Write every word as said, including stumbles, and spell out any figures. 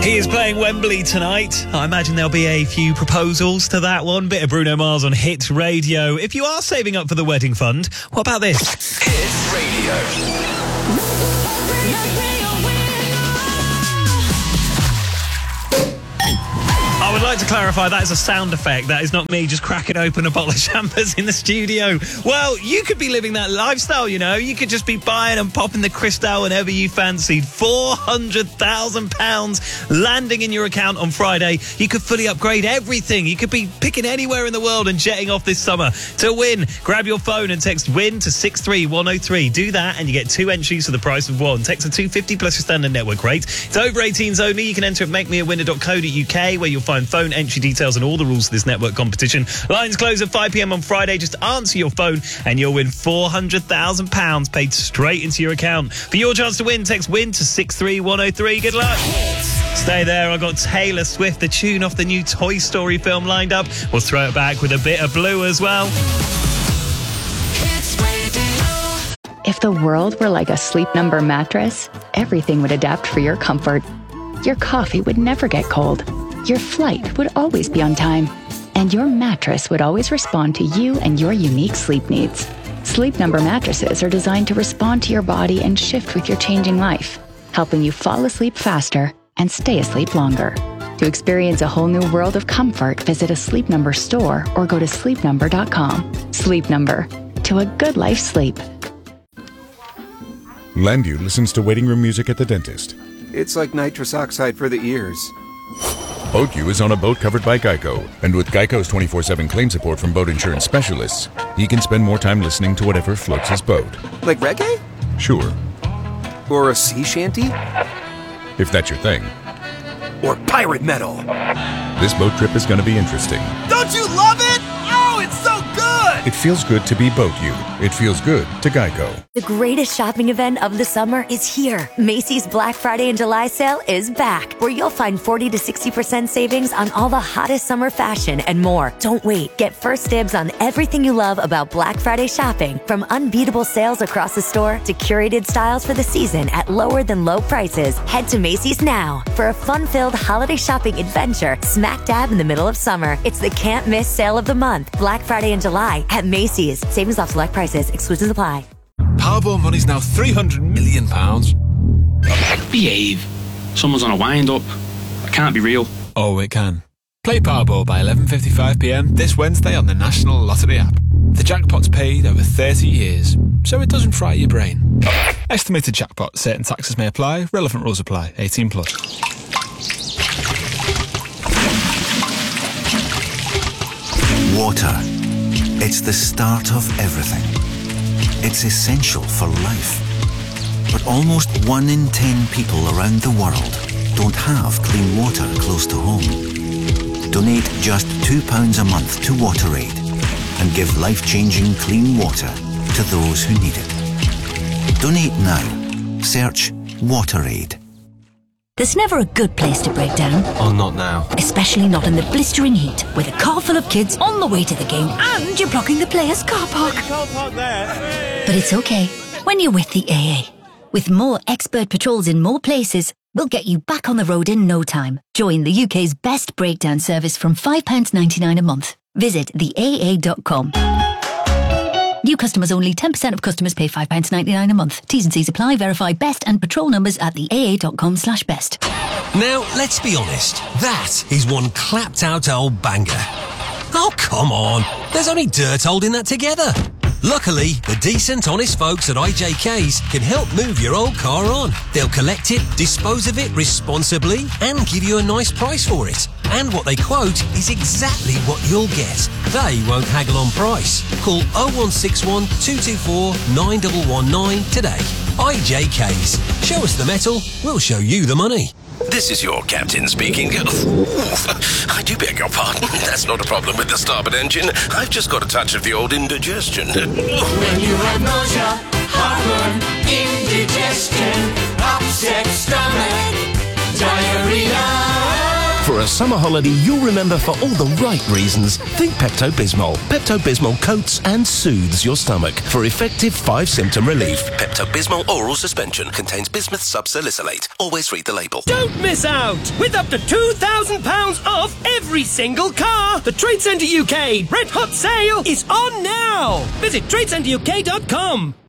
He is playing Wembley tonight. I imagine there'll be a few proposals to that one. Bit of Bruno Mars on Hit Radio. If you are saving up for the wedding fund, what about this? Hit Radio. I would like to clarify that is a sound effect. That is not me just cracking open a bottle of champers in the studio. Well, you could be living that lifestyle, you know. You could just be buying and popping the Cristal whenever you fancied. four hundred thousand pounds landing in your account on Friday. You could fully upgrade everything. You could be picking anywhere in the world and jetting off this summer. To win, grab your phone and text WIN to six three one oh three. Do that and you get two entries for the price of one. Text to two fifty plus your standard network rate. It's over eighteens only. You can enter at make me a winner dot co dot U K where you'll find phone entry details and all the rules of this network competition. Lines close at five p.m. on Friday. Just answer your phone and you'll win four hundred thousand pounds paid straight into your account. For your chance to win, text WIN to six three one oh three. Good luck. Stay there. I've got Taylor Swift, the tune off the new Toy Story film lined up. We'll throw it back with a bit of Blue as well. If the world were like a Sleep Number mattress, everything would adapt for your comfort. Your coffee would never get cold. Your flight would always be on time. And your mattress would always respond to you and your unique sleep needs. Sleep Number mattresses are designed to respond to your body and shift with your changing life, helping you fall asleep faster and stay asleep longer. To experience a whole new world of comfort, visit a Sleep Number store or go to sleep number dot com. Sleep Number. To a good life's sleep. Landu listens to waiting room music at the dentist. It's like nitrous oxide for the ears. BoatU is on a boat covered by Geico, and with Geico's twenty-four seven claim support from boat insurance specialists, he can spend more time listening to whatever floats his boat. Like reggae? Sure. Or a sea shanty? If that's your thing. Or pirate metal? This boat trip is going to be interesting. Don't you love it? Oh, it's so good! It feels good to be BoatU. It feels good to Geico. The greatest shopping event of the summer is here. Macy's Black Friday and July sale is back, where you'll find forty to sixty percent savings on all the hottest summer fashion and more. Don't wait. Get first dibs on everything you love about Black Friday shopping, from unbeatable sales across the store to curated styles for the season at lower than low prices. Head to Macy's now for a fun-filled holiday shopping adventure smack dab in the middle of summer. It's the can't miss sale of the month. Black Friday and July at Macy's. Savings off select prices. Exclusions apply. Powerball money's now three hundred million pounds. Behave. Someone's on a wind-up. That can't be real. Oh, it can. Play Powerball by eleven fifty-five p.m. this Wednesday on the National Lottery app. The jackpot's paid over thirty years, so it doesn't fry your brain. Estimated jackpot. Certain taxes may apply. Relevant rules apply. eighteen plus. Water. It's the start of everything. It's essential for life. But almost one in ten people around the world don't have clean water close to home. Donate just two pounds a month to WaterAid and give life-changing clean water to those who need it. Donate now. Search WaterAid. There's never a good place to break down. Oh, not now. Especially not in the blistering heat, with a car full of kids on the way to the game and you're blocking the players' car park. Car park there. But it's okay when you're with the A A. With more expert patrols in more places, we'll get you back on the road in no time. Join the U K's best breakdown service from five pounds ninety-nine a month. Visit the A A dot com. New customers only. ten percent of customers pay five pounds ninety-nine a month. T's and C's apply. Verify best and patrol numbers at the A A dot com slash best. Now, let's be honest. That is one clapped out old banger. Oh, come on. There's only dirt holding that together. Luckily, the decent, honest folks at I J K's can help move your old car on. They'll collect it, dispose of it responsibly, and give you a nice price for it. And what they quote is exactly what you'll get. They won't haggle on price. Call oh one six one, two two four, nine one one nine today. I J K's. Show us the metal, we'll show you the money. This is your captain speaking. Ooh, I do beg your pardon. That's not a problem with the starboard engine. I've just got a touch of the old indigestion. When you have nausea, heartburn, indigestion, upset stomach, diarrhea. For a summer holiday you'll remember for all the right reasons, think Pepto-Bismol. Pepto-Bismol coats and soothes your stomach for effective five-symptom relief. Pepto-Bismol oral suspension contains bismuth subsalicylate. Always read the label. Don't miss out! With up to two thousand pounds off every single car! The Trade Centre U K Red Hot Sale is on now! Visit trade centre U K dot com.